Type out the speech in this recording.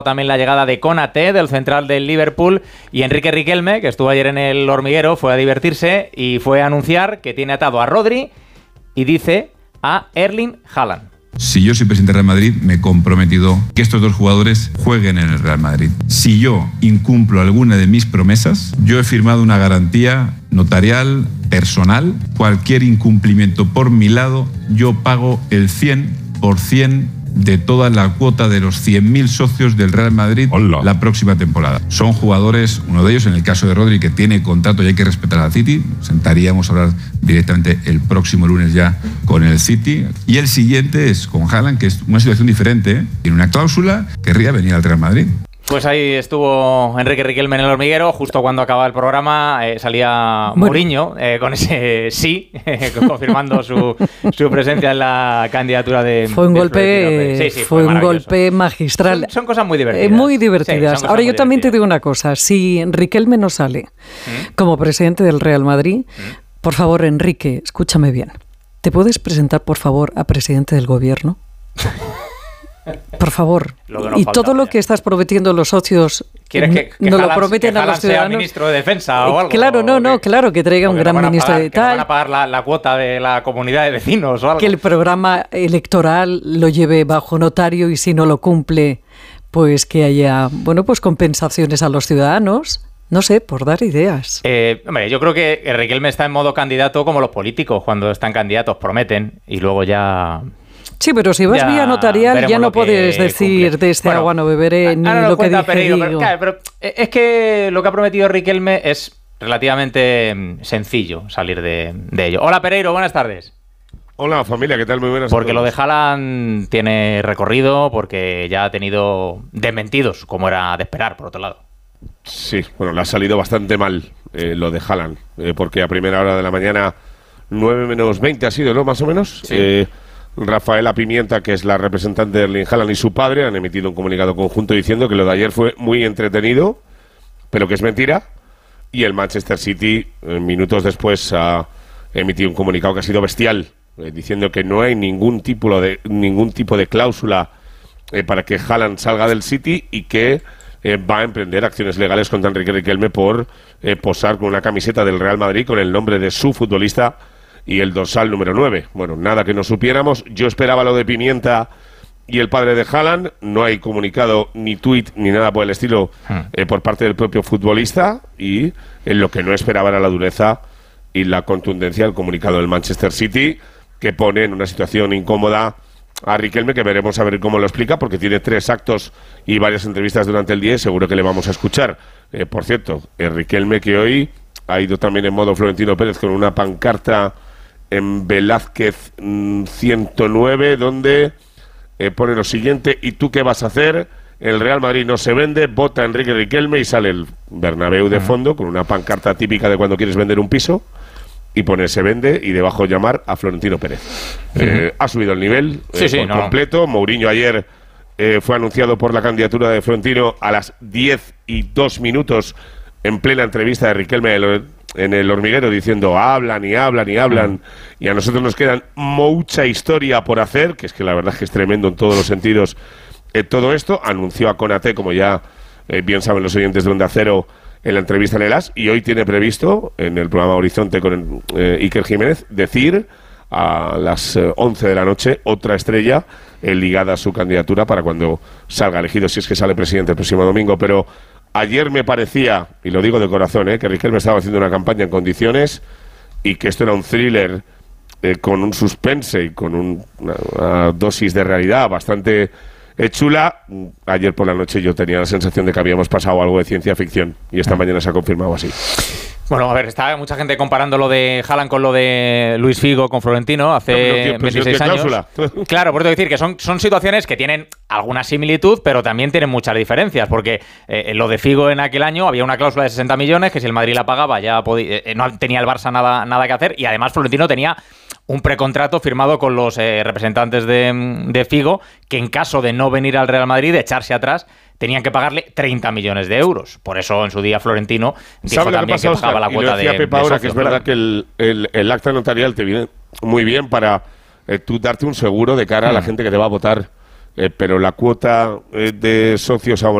también la llegada de Konaté, del central del Liverpool, y Enrique Riquelme, que estuvo ayer en el Hormiguero, fue a divertirse y fue a anunciar que tiene atado a Rodri y dice a Erling Haaland. Si yo soy presidente del Real Madrid, me he comprometido que estos dos jugadores jueguen en el Real Madrid. Si yo incumplo alguna de mis promesas, yo he firmado una garantía notarial, personal. Cualquier incumplimiento por mi lado, yo pago el 100% de toda la cuota de los 100.000 socios del Real Madrid. ¡Hola! La próxima temporada. Son jugadores, uno de ellos, en el caso de Rodri, que tiene contrato y hay que respetar al City. Sentaríamos a hablar directamente el próximo lunes ya con el City. Y el siguiente es con Haaland, que es una situación diferente, ¿eh? Tiene una cláusula, querría venir al Real Madrid. Pues ahí estuvo Enrique Riquelme en el Hormiguero. Justo cuando acababa el programa salía Mourinho con ese sí, confirmando su presencia en la candidatura de... Fue un golpe, fue un golpe magistral. Son cosas muy divertidas. Muy divertidas. Sí, ahora yo también te digo una cosa. Si Riquelme no sale como presidente del Real Madrid, por favor, Enrique, escúchame bien. ¿Te puedes presentar, por favor, a presidente del gobierno? Por favor. Y todo lo que estás prometiendo los socios, ¿quieres que no lo prometen a los ciudadanos? Sea ministro de Defensa o algo? Claro, claro, que traiga un gran ministro de tal. Que van a pagar la cuota de la comunidad de vecinos o algo. Que el programa electoral lo lleve bajo notario y si no lo cumple, pues que haya, pues compensaciones a los ciudadanos. No sé, por dar ideas. Hombre, yo creo que Riquelme está en modo candidato como los políticos. Cuando están candidatos prometen y luego ya... Sí, pero si vas vía notarial ya no puedes decir cumple. De este agua no beberé ni lo que dije. Pero es que lo que ha prometido Riquelme es relativamente sencillo salir de ello. Hola Pereiro, buenas tardes. Hola familia, ¿qué tal? Muy buenas. Porque lo de Haaland tiene recorrido, porque ya ha tenido desmentidos, como era de esperar, por otro lado. Sí, bueno, le ha salido bastante mal lo de Haaland, porque a primera hora de la mañana, 9 menos 20 ha sido, ¿no? Más o menos. Sí. Rafaela Pimienta, que es la representante de Erling Haaland, y su padre han emitido un comunicado conjunto diciendo que lo de ayer fue muy entretenido, pero que es mentira. Y el Manchester City, minutos después, ha emitido un comunicado que ha sido bestial, diciendo que no hay ningún tipo de cláusula para que Haaland salga del City y que va a emprender acciones legales contra Enrique Riquelme por posar con una camiseta del Real Madrid con el nombre de su futbolista y el dorsal número 9. Bueno, nada que no supiéramos. Yo esperaba lo de Pimienta y el padre de Haaland. No hay comunicado, ni tuit, ni nada por el estilo por parte del propio futbolista. Y lo que no esperaba era la dureza y la contundencia del comunicado del Manchester City, que pone en una situación incómoda a Riquelme, que veremos a ver cómo lo explica, porque tiene 3 actos y varias entrevistas durante el día y seguro que le vamos a escuchar. Por cierto, Riquelme, que hoy ha ido también en modo Florentino Pérez con una pancarta en Velázquez 109, donde pone lo siguiente: ¿y tú qué vas a hacer? El Real Madrid no se vende, vota Enrique Riquelme, y sale el Bernabéu de fondo con una pancarta típica de cuando quieres vender un piso, y pone se vende y debajo llamar a Florentino Pérez. Ha subido el nivel completo. Mourinho ayer fue anunciado por la candidatura de Florentino a las 10:02 en plena entrevista de Riquelme en el Hormiguero, diciendo hablan y hablan y hablan, y a nosotros nos quedan mucha historia por hacer, que es que la verdad es que es tremendo en todos los sentidos todo esto. Anunció a Konaté, como ya bien saben los oyentes de Onda Cero, en la entrevista en el AS, y hoy tiene previsto en el programa Horizonte con Iker Jiménez decir a las 11 de la noche otra estrella ligada a su candidatura para cuando salga elegido, si es que sale presidente el próximo domingo. Pero ayer me parecía, y lo digo de corazón, que Riquelme estaba haciendo una campaña en condiciones y que esto era un thriller con un suspense y con una dosis de realidad bastante chula. Ayer por la noche yo tenía la sensación de que habíamos pasado algo de ciencia ficción y esta mañana se ha confirmado así. Bueno, a ver, está mucha gente comparando lo de Haaland con lo de Luis Figo con Florentino hace 26 años. Claro, por eso decir que son situaciones que tienen alguna similitud, pero también tienen muchas diferencias, porque lo de Figo en aquel año había una cláusula de 60 millones que si el Madrid la pagaba ya no tenía el Barça nada que hacer, y además Florentino tenía un precontrato firmado con los representantes de Figo, que en caso de no venir al Real Madrid, de echarse atrás, tenían que pagarle 30 millones de euros. Por eso en su día Florentino dijo también que pagaba la cuota de Pepa ahora, que es verdad que el acta notarial te viene muy bien para tú darte un seguro de cara a la gente que te va a votar pero la cuota de socios abonados